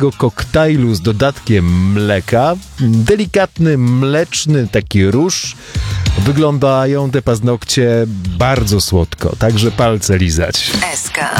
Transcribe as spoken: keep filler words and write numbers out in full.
takiego koktajlu z dodatkiem mleka. Delikatny, mleczny taki róż. Wyglądają te paznokcie bardzo słodko, także palce lizać. S K.